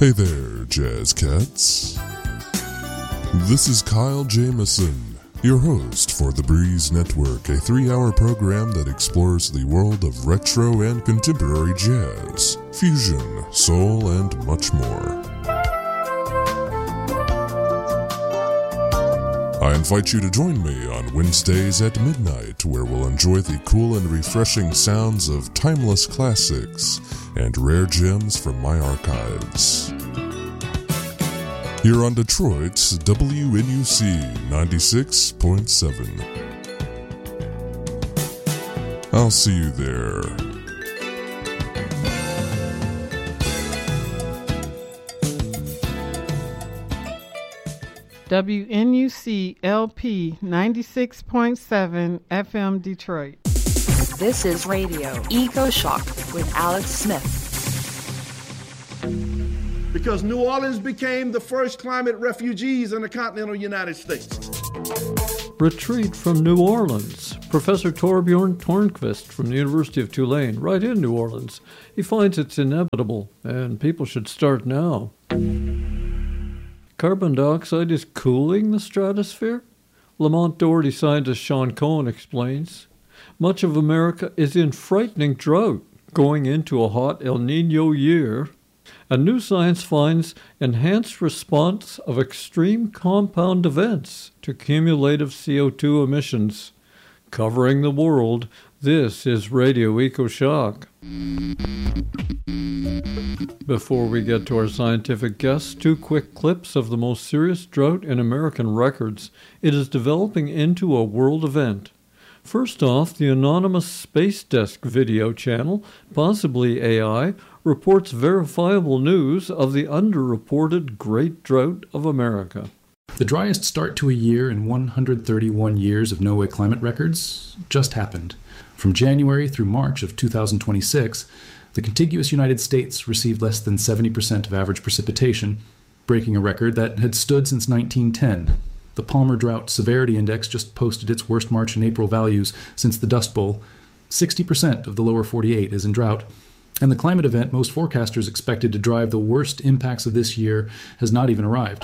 Hey there, Jazz Cats. This is Kyle Jamison, your host for The Breeze Network, a 3-hour program that explores the world of retro and contemporary jazz, fusion, soul, and much more. I invite you to join me on Wednesdays at midnight, where we'll enjoy the cool and refreshing sounds of timeless classics and rare gems from my archives. Here on Detroit's WNUC 96.7. I'll see you there. WNUC LP 96.7 FM Detroit. This is Radio Eco Shock with Alex Smith. Because New Orleans became the first climate refugees in the continental United States. Retreat from New Orleans. Professor Torbjorn Tornquist from the University of Tulane, right in New Orleans. He finds it's inevitable, and people should start now. Carbon dioxide is cooling the stratosphere? Lamont Doherty scientist Sean Cohen explains. Much of America is in frightening drought, going into a hot El Nino year. And new science finds enhanced response of extreme compound events to cumulative CO2 emissions. Covering the world, this is Radio EcoShock. Before we get to our scientific guests, 2 quick clips of the most serious drought in American records. It is developing into a world event. First off, the anonymous Space Desk video channel, possibly AI, reports verifiable news of the underreported Great Drought of America. The driest start to a year in 131 years of NOAA climate records just happened. From January through March of 2026, the contiguous United States received less than 70% of average precipitation, breaking a record that had stood since 1910. The Palmer Drought Severity Index just posted its worst March and April values since the Dust Bowl. 60% of the lower 48 is in drought. And the climate event most forecasters expected to drive the worst impacts of this year has not even arrived.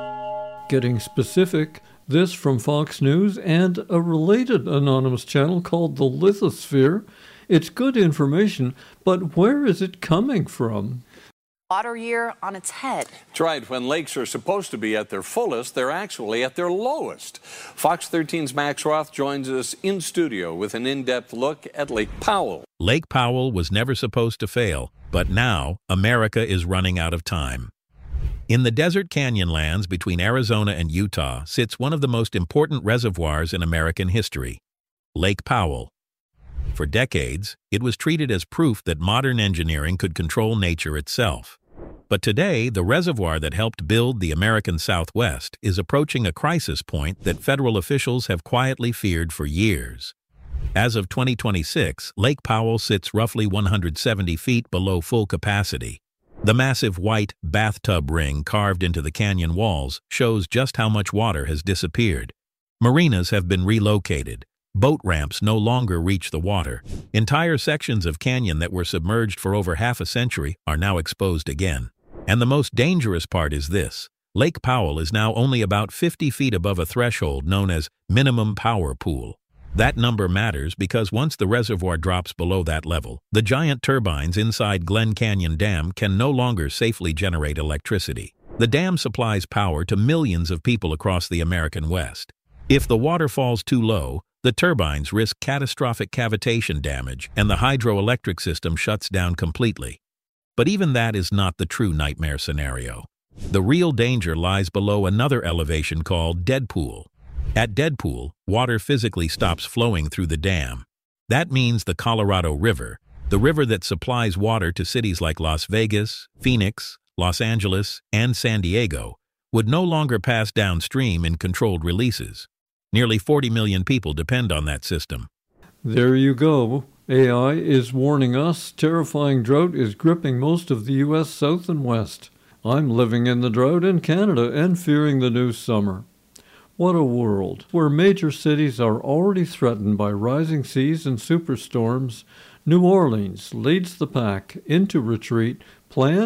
Getting specific, this from Fox News and a related anonymous channel called the Lithosphere. It's good information, but where is it coming from? Water year on its head. That's right. When lakes are supposed to be at their fullest, they're actually at their lowest. Fox 13's Max Roth joins us in studio with an in-depth look at Lake Powell. Lake Powell was never supposed to fail, but now America is running out of time. In the desert canyon lands between Arizona and Utah sits one of the most important reservoirs in American history, Lake Powell. For decades, it was treated as proof that modern engineering could control nature itself. But today, the reservoir that helped build the American Southwest is approaching a crisis point that federal officials have quietly feared for years. As of 2026, Lake Powell sits roughly 170 feet below full capacity. The massive white bathtub ring carved into the canyon walls shows just how much water has disappeared. Marinas have been relocated. Boat ramps no longer reach the water. Entire sections of canyon that were submerged for over half a century are now exposed again. And the most dangerous part is this. Lake Powell is now only about 50 feet above a threshold known as minimum power pool. That number matters because once the reservoir drops below that level, the giant turbines inside Glen Canyon Dam can no longer safely generate electricity. The dam supplies power to millions of people across the American West. If the water falls too low, the turbines risk catastrophic cavitation damage, and the hydroelectric system shuts down completely. But even that is not the true nightmare scenario. The real danger lies below another elevation called Dead Pool. At Dead Pool, water physically stops flowing through the dam. That means the Colorado River, the river that supplies water to cities like Las Vegas, Phoenix, Los Angeles, and San Diego, would no longer pass downstream in controlled releases. Nearly 40 million people depend on that system. There you go. AI is warning us terrifying drought is gripping most of the U.S. South and West. I'm living in the drought in Canada and fearing the new summer. What a world, where major cities are already threatened by rising seas and superstorms. New Orleans leads the pack into retreat, planned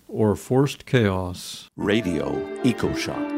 or forced chaos. Radio EcoShock.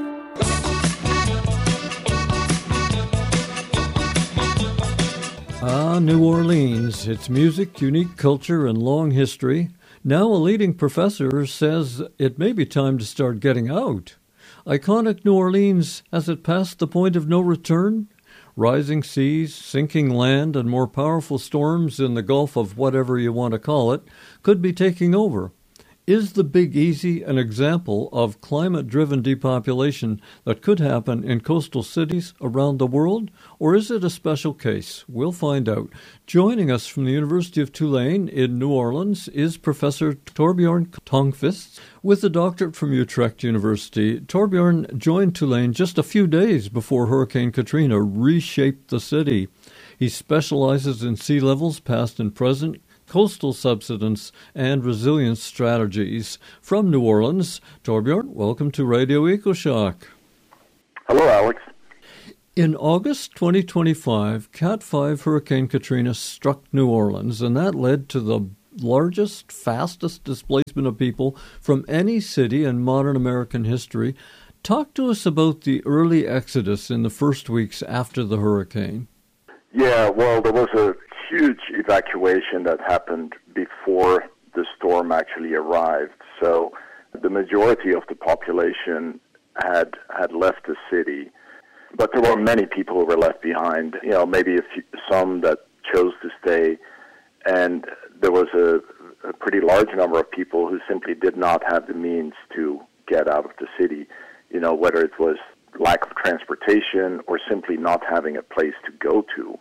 New Orleans, its music, unique culture, and long history. Now a leading professor says it may be time to start getting out. Iconic New Orleans, has it passed the point of no return? Rising seas, sinking land, and more powerful storms in the Gulf of whatever you want to call it could be taking over. Is the Big Easy an example of climate-driven depopulation that could happen in coastal cities around the world, or is it a special case? We'll find out. Joining us from the University of Tulane in New Orleans is Professor Torbjorn Tongqvist with a doctorate from Utrecht University. Torbjorn joined Tulane just a few days before Hurricane Katrina reshaped the city. He specializes in sea levels, past and present, coastal subsidence, and resilience strategies. From New Orleans, Torbjorn, welcome to Radio EcoShock. Hello, Alex. In August 2025, Cat 5 Hurricane Katrina struck New Orleans, and that led to the largest, fastest displacement of people from any city in modern American history. Talk to us about the early exodus in the first weeks after the hurricane. Yeah, well, there was a huge evacuation that happened before the storm actually arrived. So the majority of the population had left the city, but there were many people who were left behind. You know, maybe some that chose to stay, and there was a pretty large number of people who simply did not have the means to get out of the city. You know, whether it was lack of transportation or simply not having a place to go to.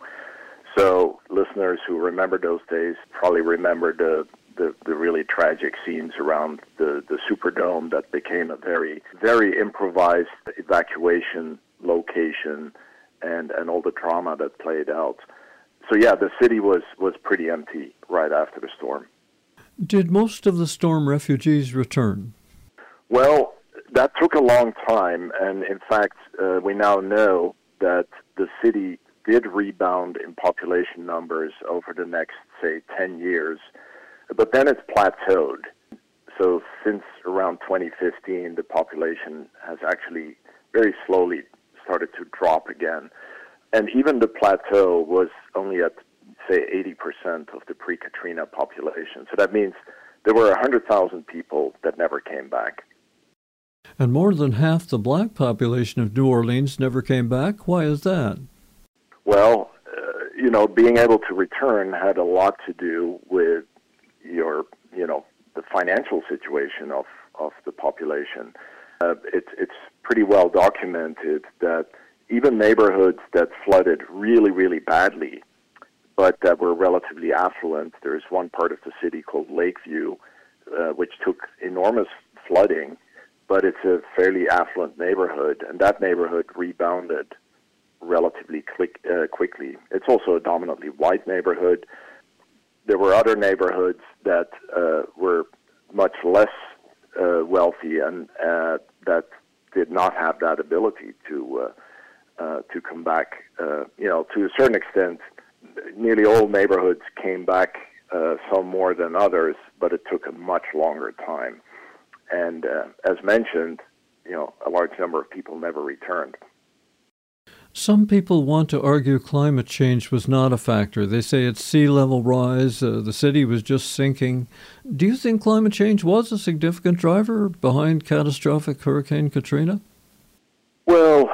So listeners who remember those days probably remember the really tragic scenes around the Superdome that became a very, very improvised evacuation location and all the trauma that played out. So yeah, the city was pretty empty right after the storm. Did most of the storm refugees return? Well, that took a long time, and in fact, we now know that the city did rebound in population numbers over the next, say, 10 years, but then it's plateaued. So since around 2015, the population has actually very slowly started to drop again. And even the plateau was only at, say, 80% of the pre-Katrina population. So that means there were 100,000 people that never came back. And more than half the black population of New Orleans never came back. Why is that? Well, being able to return had a lot to do with the financial situation of the population. It's pretty well documented that even neighborhoods that flooded really, really badly, but that were relatively affluent, there's one part of the city called Lakeview, which took enormous flooding, but it's a fairly affluent neighborhood, and that neighborhood rebounded relatively quickly. It's also a dominantly white neighborhood. There were other neighborhoods that were much less wealthy and that did not have that ability to come back. To a certain extent, nearly all neighborhoods came back, some more than others, but it took a much longer time. And as mentioned, a large number of people never returned. Some people want to argue climate change was not a factor. They say it's sea level rise, the city was just sinking. Do you think climate change was a significant driver behind catastrophic Hurricane Katrina? Well,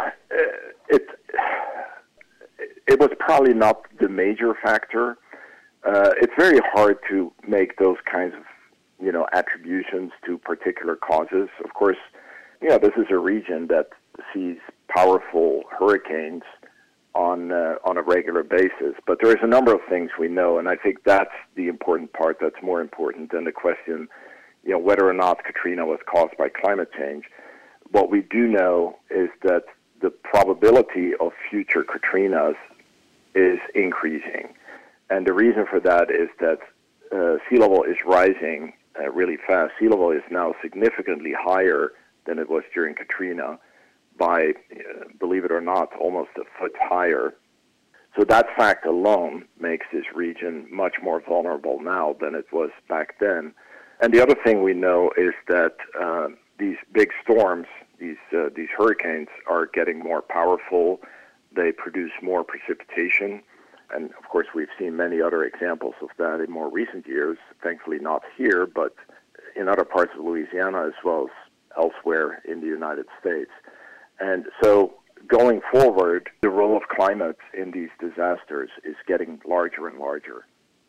it was probably not the major factor. It's very hard to make those kinds of, attributions to particular causes. Of course, this is a region that sees powerful hurricanes on a regular basis. But there is a number of things we know, and I think that's the important part. That's more important than the question, whether or not Katrina was caused by climate change. What we do know is that the probability of future Katrinas is increasing. And the reason for that is that sea level is rising really fast. Sea level is now significantly higher than it was during Katrina by, believe it or not, almost a foot higher. So that fact alone makes this region much more vulnerable now than it was back then. And the other thing we know is that these big storms, these hurricanes, are getting more powerful. They produce more precipitation. And, of course, we've seen many other examples of that in more recent years, thankfully not here, but in other parts of Louisiana as well as elsewhere in the United States. And so going forward, the role of climate in these disasters is getting larger and larger.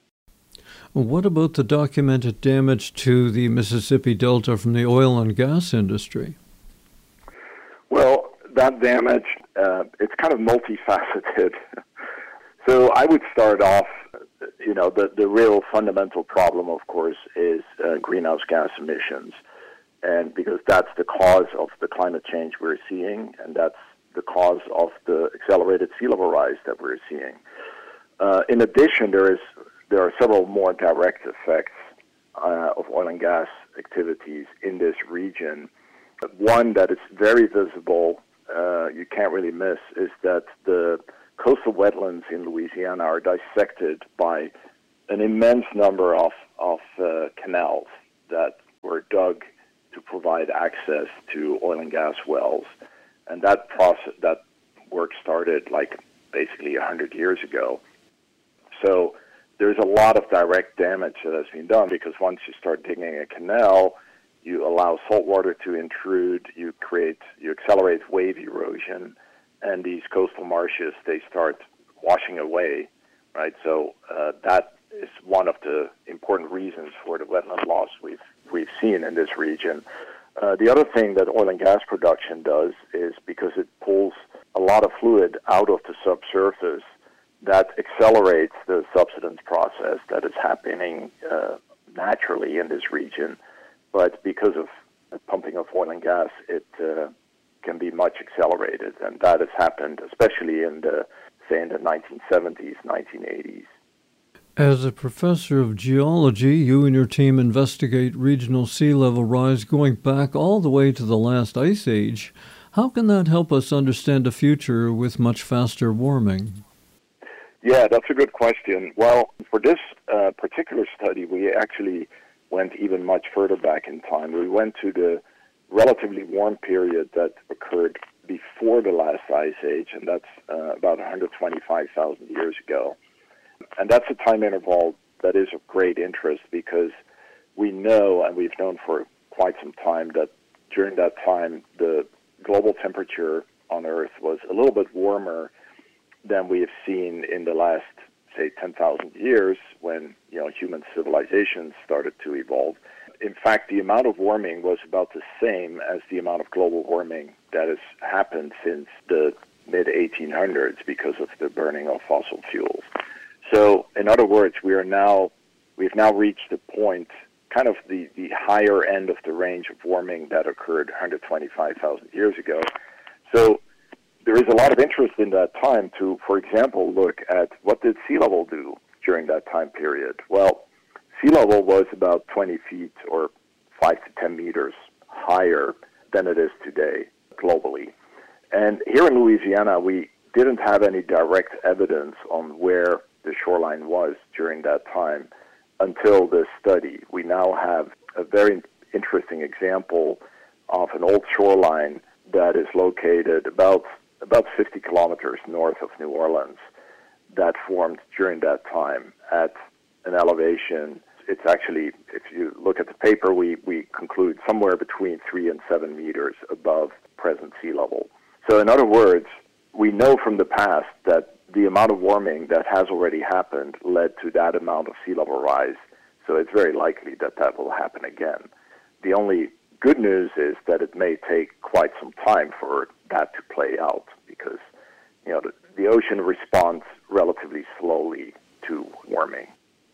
What about the documented damage to the Mississippi Delta from the oil and gas industry? Well, that damage, it's kind of multifaceted. So I would start off, the real fundamental problem, of course, is greenhouse gas emissions. And because that's the cause of the climate change we're seeing, and that's the cause of the accelerated sea level rise that we're seeing. In addition, there are several more direct effects of oil and gas activities in this region. One that is very visible, you can't really miss, is that the coastal wetlands in Louisiana are dissected by an immense number of canals that were dug to provide access to oil and gas wells. And that work started basically 100 years ago. So there's a lot of direct damage that has been done, because once you start digging a canal, you allow salt water to intrude, you accelerate wave erosion, and these coastal marshes, they start washing away, right? So that is one of the important reasons for the wetland loss we've seen in this region. The other thing that oil and gas production does is, because it pulls a lot of fluid out of the subsurface, that accelerates the subsidence process that is happening naturally in this region. But because of the pumping of oil and gas, it can be much accelerated. And that has happened, especially in the 1970s, 1980s. As a professor of geology, you and your team investigate regional sea level rise going back all the way to the last ice age. How can that help us understand a future with much faster warming? Yeah, that's a good question. Well, for this particular study, we actually went even much further back in time. We went to the relatively warm period that occurred before the last ice age, and that's about 125,000 years ago. And that's a time interval that is of great interest, because we know, and we've known for quite some time, that during that time the global temperature on Earth was a little bit warmer than we have seen in the last, say, 10,000 years, when human civilizations started to evolve. In fact, the amount of warming was about the same as the amount of global warming that has happened since the mid-1800s because of the burning of fossil fuels. So, in other words, we've now reached the point, kind of the higher end of the range of warming that occurred 125,000 years ago. So there is a lot of interest in that time to, for example, look at what did sea level do during that time period. Well, sea level was about 20 feet or 5 to 10 meters higher than it is today globally. And here in Louisiana, we didn't have any direct evidence on where the shoreline was during that time until this study. We now have a very interesting example of an old shoreline that is located about 50 kilometers north of New Orleans that formed during that time at an elevation. It's actually, if you look at the paper, we conclude somewhere between 3 and 7 meters above present sea level. So in other words, we know from the past that the amount of warming that has already happened led to that amount of sea level rise. So it's very likely that that will happen again. The only good news is that it may take quite some time for that to play out, because the ocean responds relatively slowly to warming.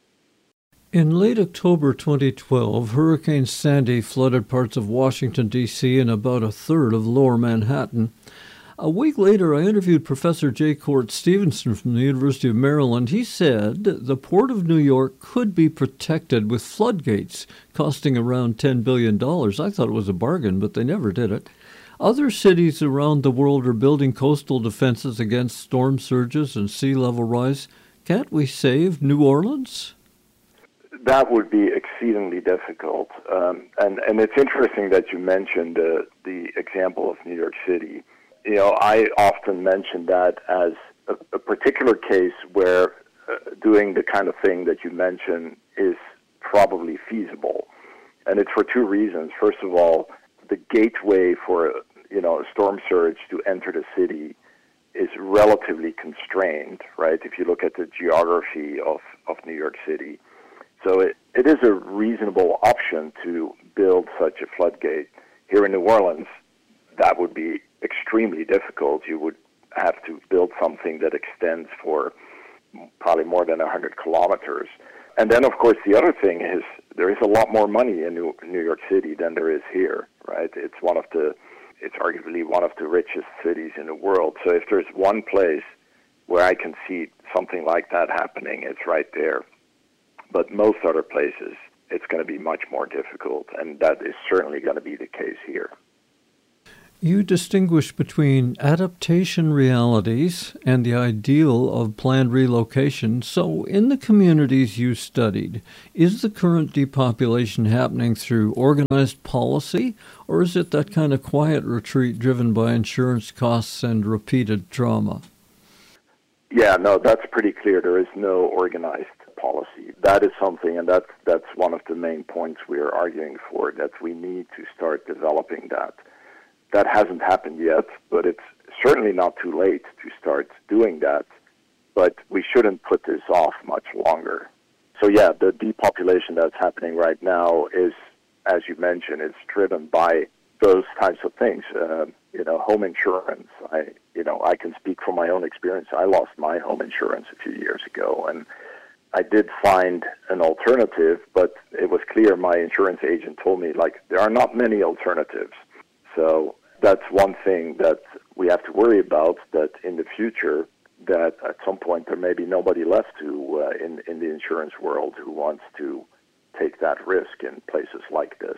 In late October 2012, Hurricane Sandy flooded parts of Washington, D.C. and about a third of lower Manhattan. A week later, I interviewed Professor J. Court Stevenson from the University of Maryland. He said the Port of New York could be protected with floodgates, costing around $10 billion. I thought it was a bargain, but they never did it. Other cities around the world are building coastal defenses against storm surges and sea level rise. Can't we save New Orleans? That would be exceedingly difficult. And it's interesting that you mentioned the example of New York City. You know, I often mention that as a particular case where doing the kind of thing that you mentioned is probably feasible. And it's for two reasons. First of all, the gateway for, a storm surge to enter the city is relatively constrained, right, if you look at the geography of New York City. So it is a reasonable option to build such a floodgate. Here in New Orleans, that would be extremely difficult. You would have to build something that extends for probably more than 100 kilometers. And then, of course, the other thing is there is a lot more money in New York City than there is here, right? It's arguably one of the richest cities in the world. So if there's one place where I can see something like that happening, it's right there. But most other places, it's going to be much more difficult, and that is certainly going to be the case here. You distinguish between adaptation realities and the ideal of planned relocation. So in the communities you studied, is the current depopulation happening through organized policy, or is it that kind of quiet retreat driven by insurance costs and repeated trauma? Yeah, no, that's pretty clear. There is no organized policy. That is something, and that's one of the main points we are arguing for, that we need to start developing that. That hasn't happened yet, but it's certainly not too late to start doing that. But we shouldn't put this off much longer. So yeah, the depopulation that's happening right now is, as you mentioned, it's driven by those types of things. Home insurance. I can speak from my own experience. I lost my home insurance a few years ago, and I did find an alternative, but it was clear my insurance agent told me, there are not many alternatives. So that's one thing that we have to worry about, that in the future, that at some point there may be nobody left in the insurance world who wants to take that risk in places like this.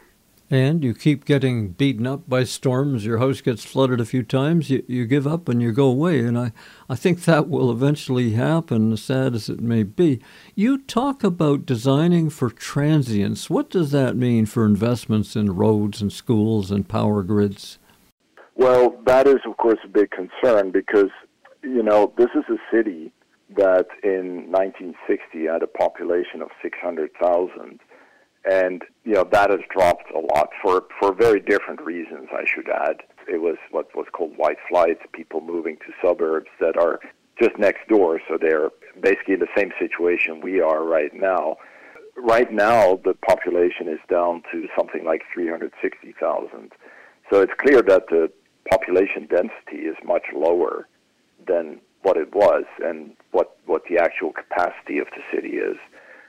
And you keep getting beaten up by storms, your house gets flooded a few times, you give up and you go away. And I think that will eventually happen, as sad as it may be. You talk about designing for transients. What does that mean for investments in roads and schools and power grids? Well, that is, of course, a big concern because, this is a city that in 1960 had a population of 600,000. And, that has dropped a lot for very different reasons, I should add. It was what was called white flight, people moving to suburbs that are just next door, so they're basically in the same situation we are right now. Right now, the population is down to something like 360,000. So it's clear that the population density is much lower than what it was and what the actual capacity of the city is.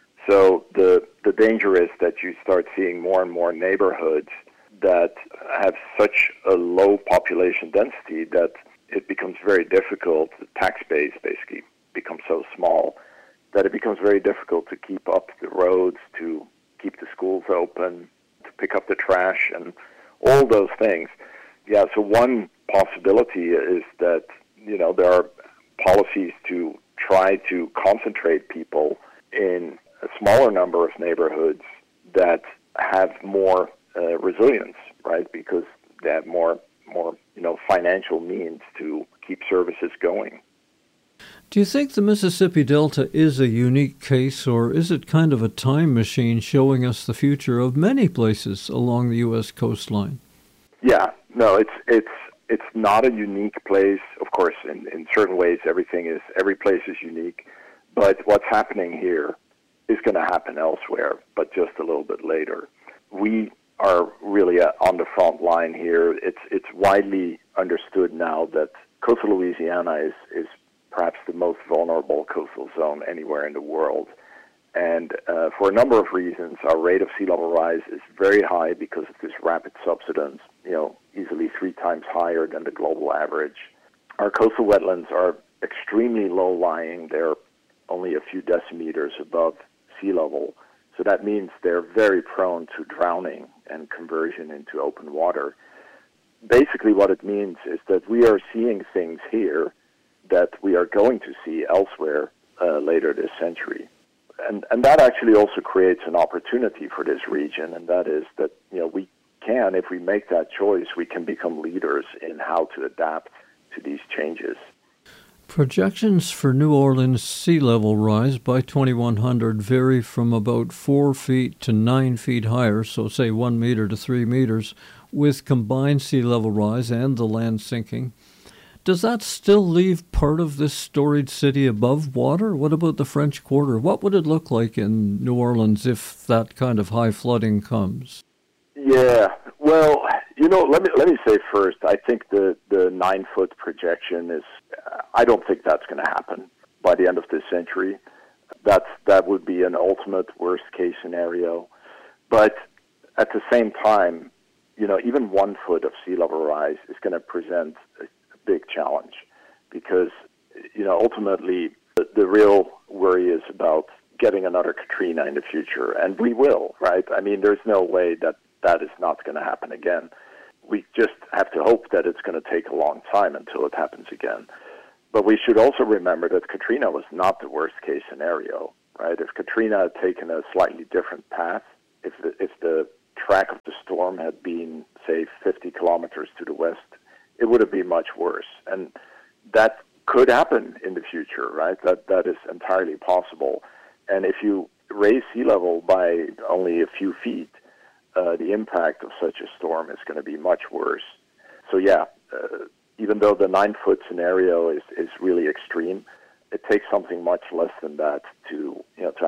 So the danger is that you start seeing more and more neighborhoods that have such a low population density that it becomes very difficult. The tax base basically becomes so small that it becomes very difficult to keep up the roads, to keep the schools open, to pick up the trash, and all those things. Yeah, so one possibility is that, there are policies to try to concentrate people in a smaller number of neighborhoods that have more resilience, right? Because they have more financial means to keep services going. Do you think the Mississippi Delta is a unique case, or is it kind of a time machine showing us the future of many places along the U.S. coastline? Yeah, no, it's not a unique place. Of course, in certain ways, every place is unique. But what's happening here is going to happen elsewhere, but just a little bit later. We are really on the front line here. It's widely understood now that coastal Louisiana is perhaps the most vulnerable coastal zone anywhere in the world. And for a number of reasons, our rate of sea level rise is very high because of this rapid subsidence, easily 3 times higher than the global average. Our coastal wetlands are extremely low-lying. They're only a few decimeters above sea level. So that means they're very prone to drowning and conversion into open water. Basically what it means is that we are seeing things here that we are going to see elsewhere later this century. and that actually also creates an opportunity for this region, and that is that, we can, if we make that choice, we can become leaders in how to adapt to these changes. Projections for New Orleans sea level rise by 2100 vary from about 4 feet to 9 feet higher, so say 1 meter to 3 meters, with combined sea level rise and the land sinking. Does that still leave part of this storied city above water? What about the French Quarter? What would it look like in New Orleans if that kind of high flooding comes? Yeah, well, let me say first, I think the 9-foot projection is, I don't think that's going to happen by the end of this century. That would be an ultimate worst case scenario. But at the same time, even 1 foot of sea level rise is going to present a big challenge because, ultimately the real worry is about getting another Katrina in the future. And we will, right? I mean, there's no way that is not going to happen again. We just have to hope that it's going to take a long time until it happens again. But we should also remember that Katrina was not the worst case scenario, right? If Katrina had taken a slightly different path, if the track of the storm had been, say, 50 kilometers to the west, it would have been much worse. And that could happen in the future, right? That is entirely possible. And if you raise sea level by only a few feet, the impact of such a storm is going to be much worse. So even though the 9-foot scenario is really extreme, it takes something much less than that to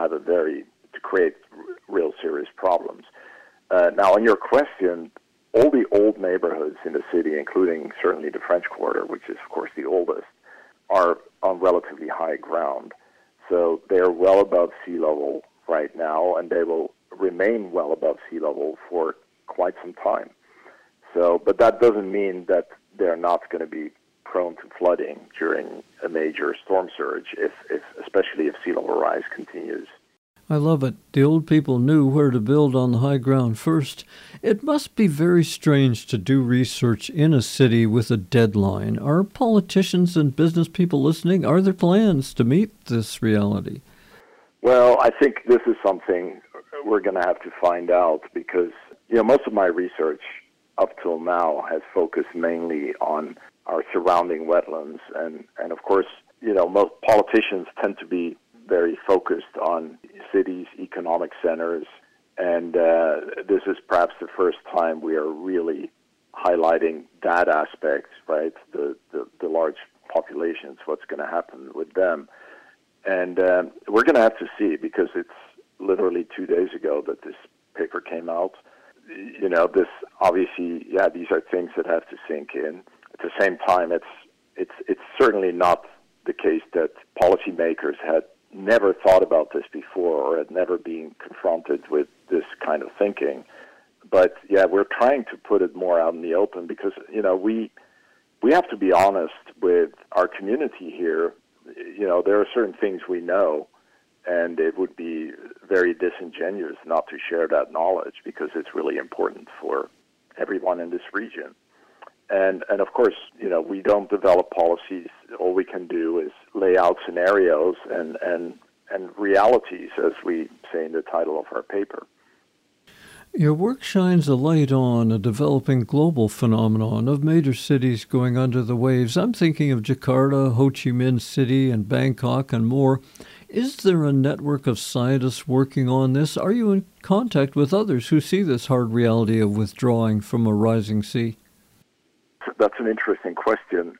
create real serious problems. Now, on your question, all the old neighborhoods in the city, including certainly the French Quarter, which is of course the oldest, are on relatively high ground. So they are well above sea level right now, and they will remain well above sea level for quite some time. So, but that doesn't mean that they're not going to be prone to flooding during a major storm surge, especially if sea level rise continues. I love it. The old people knew where to build on the high ground first. It must be very strange to do research in a city with a deadline. Are politicians and business people listening? Are there plans to meet this reality? Well, I think this is something we're going to have to find out because, most of my research up till now has focused mainly on our surrounding wetlands. And of course, most politicians tend to be very focused on cities, economic centers, and this is perhaps the first time we are really highlighting that aspect, right? The large populations, what's going to happen with them. And we're going to have to see, because it's literally 2 days ago that this paper came out. This obviously, these are things that have to sink in. At the same time, it's certainly not the case that policymakers had never thought about this before or had never been confronted with this kind of thinking. But we're trying to put it more out in the open because, we have to be honest with our community here. There are certain things we know, and it would be very disingenuous not to share that knowledge because it's really important for everyone in this region. And of course, we don't develop policies. All we can do is lay out scenarios and realities, as we say in the title of our paper. Your work shines a light on a developing global phenomenon of major cities going under the waves. I'm thinking of Jakarta, Ho Chi Minh City, and Bangkok, and more. Is there a network of scientists working on this? Are you in contact with others who see this hard reality of withdrawing from a rising sea? That's an interesting question.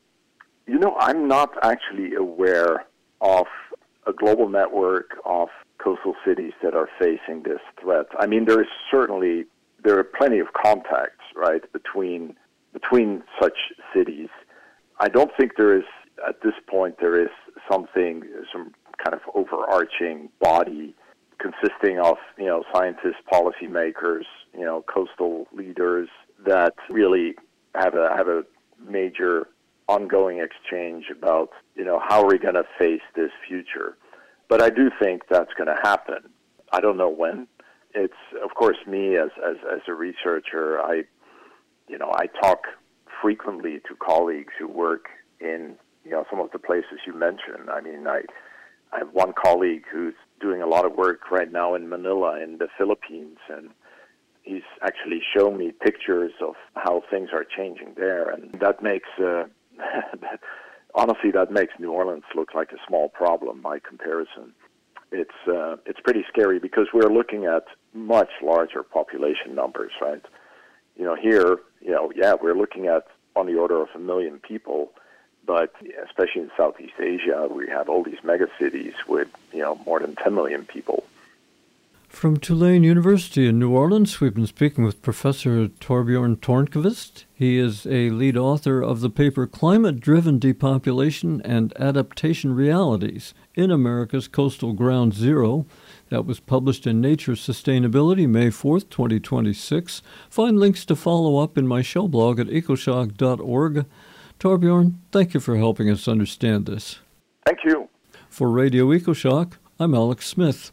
I'm not actually aware of a global network of coastal cities that are facing this threat. I mean, there are plenty of contacts, right, between such cities. I don't think at this point there is some kind of overarching body consisting of, scientists, policymakers, coastal leaders that really have a major ongoing exchange about, how are we going to face this future. But I do think that's going to happen. I don't know when. It's, of course, me as a researcher, I talk frequently to colleagues who work in, some of the places you mentioned. I mean, I have one colleague who's doing a lot of work right now in Manila in the Philippines, and he's actually shown me pictures of how things are changing there, and that makes honestly, that makes New Orleans look like a small problem by comparison. It's pretty scary because we're looking at much larger population numbers, right? Here, we're looking at on the order of 1 million people, but especially in Southeast Asia, we have all these megacities with, more than 10 million people. From Tulane University in New Orleans, we've been speaking with Professor Torbjorn Tornquist. He is a lead author of the paper Climate-Driven Depopulation and Adaptation Realities in America's Coastal Ground Zero. That was published in Nature Sustainability, May 4th, 2026. Find links to follow up in my show blog at ecoshock.org. Torbjorn, thank you for helping us understand this. Thank you. For Radio EcoShock, I'm Alex Smith.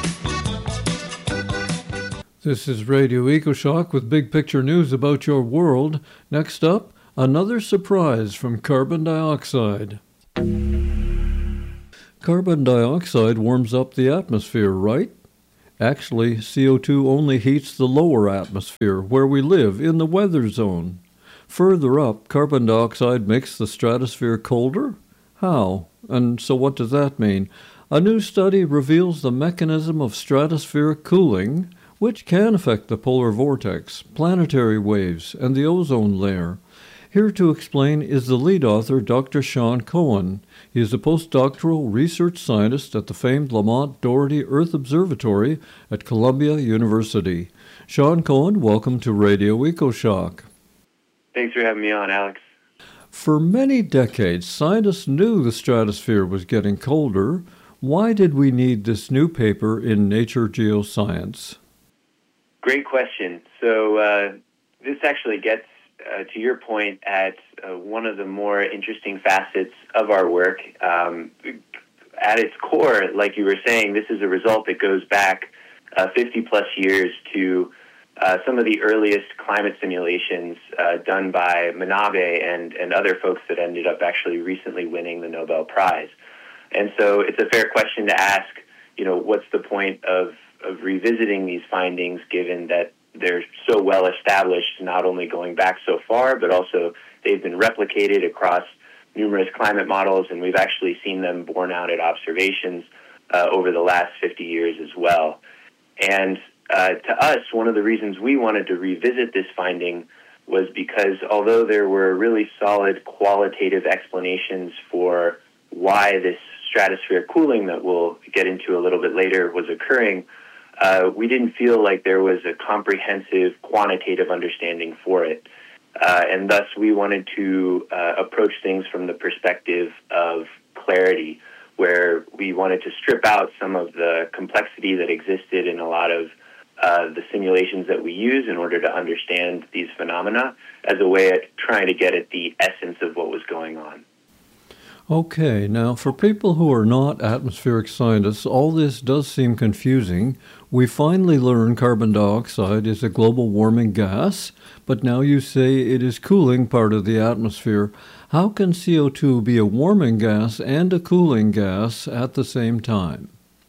This is Radio EcoShock with big picture news about your world. Next up, another surprise from carbon dioxide. Carbon dioxide warms up the atmosphere, right? Actually, CO2 only heats the lower atmosphere, where we live, in the weather zone. Further up, carbon dioxide makes the stratosphere colder? How? And so what does that mean? A new study reveals the mechanism of stratospheric cooling, which can affect the polar vortex, planetary waves, and the ozone layer. Here to explain is the lead author, Dr. Sean Cohen. He is a postdoctoral research scientist at the famed Lamont Doherty Earth Observatory at Columbia University. Sean Cohen, welcome to Radio EcoShock. Thanks for having me on, Alex. For many decades, scientists knew the stratosphere was getting colder. Why did we need this new paper in Nature Geoscience? Great question. So this actually gets to your point at one of the more interesting facets of our work. At its core, like you were saying, this is a result that goes back 50-plus years to some of the earliest climate simulations done by Manabe and other folks that ended up actually recently winning the Nobel Prize. And so it's a fair question to ask, what's the point of revisiting these findings, given that they're so well established, not only going back so far, but also they've been replicated across numerous climate models, and we've actually seen them borne out at observations over the last 50 years as well. And to us, one of the reasons we wanted to revisit this finding was because although there were really solid qualitative explanations for why this stratospheric cooling that we'll get into a little bit later was occurring, we didn't feel like there was a comprehensive quantitative understanding for it. And thus, we wanted to approach things from the perspective of clarity, where we wanted to strip out some of the complexity that existed in a lot of the simulations that we use in order to understand these phenomena as a way of trying to get at the essence of what was going on. Okay, now for people who are not atmospheric scientists, all this does seem confusing. We finally learned carbon dioxide is a global warming gas, but now you say it is cooling part of the atmosphere. How can CO2 be a warming gas and a cooling gas at the same time?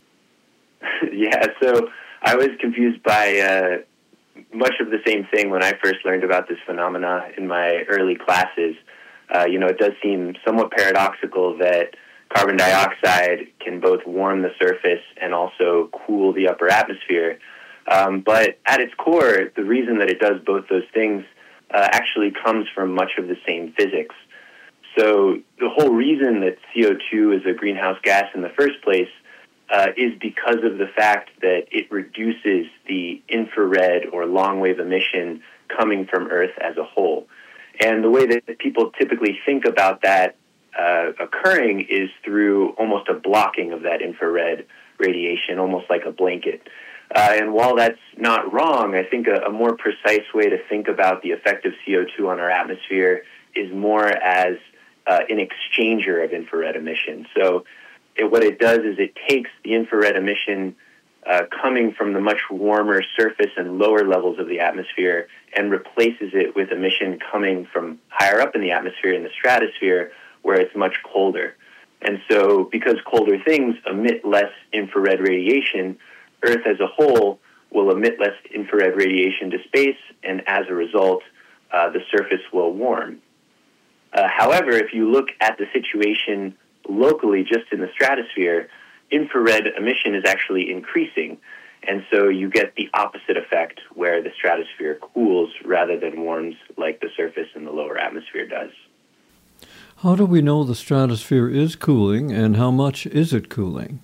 Yeah, so I was confused by much of the same thing when I first learned about this phenomena in my early classes. It does seem somewhat paradoxical that carbon dioxide can both warm the surface and also cool the upper atmosphere. But at its core, the reason that it does both those things actually comes from much of the same physics. So the whole reason that CO2 is a greenhouse gas in the first place is because of the fact that it reduces the infrared or long-wave emission coming from Earth as a whole. And the way that people typically think about that occurring is through almost a blocking of that infrared radiation, almost like a blanket. And while that's not wrong, I think a more precise way to think about the effect of CO2 on our atmosphere is more as an exchanger of infrared emission. So what it does is it takes the infrared emission coming from the much warmer surface and lower levels of the atmosphere and replaces it with emission coming from higher up in the atmosphere, in the stratosphere, where it's much colder. And so because colder things emit less infrared radiation, Earth as a whole will emit less infrared radiation to space, and as a result, the surface will warm. However, if you look at the situation locally just in the stratosphere, infrared emission is actually increasing. And so you get the opposite effect where the stratosphere cools rather than warms like the surface in the lower atmosphere does. How do we know the stratosphere is cooling, and how much is it cooling?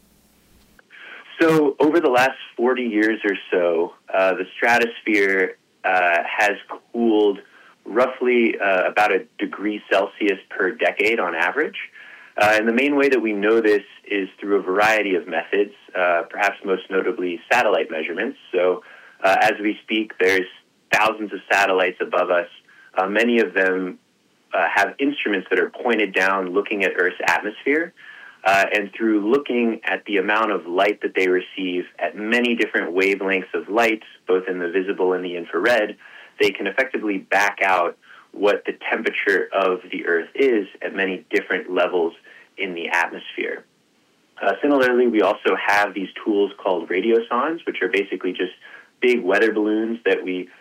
So over the last 40 years or so, the stratosphere has cooled roughly about a degree Celsius per decade on average. And the main way that we know this is through a variety of methods, perhaps most notably satellite measurements. So as we speak, there's thousands of satellites above us. Many of them have instruments that are pointed down looking at Earth's atmosphere. And through looking at the amount of light that they receive at many different wavelengths of light, both in the visible and the infrared, they can effectively back out what the temperature of the Earth is at many different levels in the atmosphere. Similarly, we also have these tools called radiosondes, which are basically just big weather balloons that we